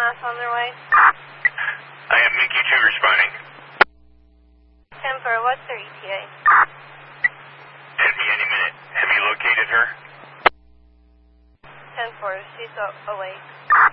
EMS on their way. I have Mickey 2 responding. 10-4, what's their ETA? Should be any minute. Have you located her? 10-4, she's awake.